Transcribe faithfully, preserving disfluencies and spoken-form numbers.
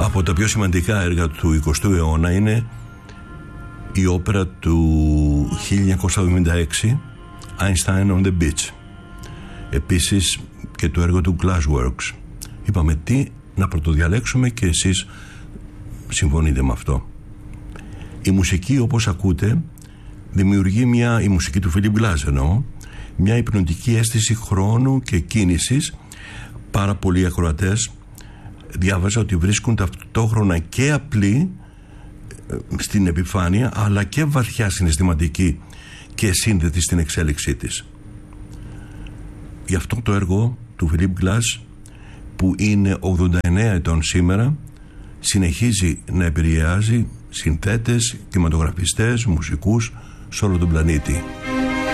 Από τα πιο σημαντικά έργα του εικοστού αιώνα είναι η όπερα του χίλια εννιακόσια εβδομήντα έξι Einstein on the Beach, επίσης και το έργο του Glassworks. Είπαμε τι να πρωτοδιαλέξουμε και εσείς συμφωνείτε με αυτό. Η μουσική, όπως ακούτε, δημιουργεί μια, η μουσική του Philip Glass εννοώ, μια υπνοτική αίσθηση χρόνου και κίνησης. Πάρα πολλοί ακροατές διάβαζα ότι βρίσκουν ταυτόχρονα και απλή στην επιφάνεια, αλλά και βαθιά συναισθηματική και σύνδετη στην εξέλιξή της. Γι' αυτό το έργο του Philip Glass, που είναι ογδόντα εννέα ετών σήμερα, συνεχίζει να επηρεάζει συνθέτες, κινηματογραφιστές, μουσικούς σε όλο τον πλανήτη.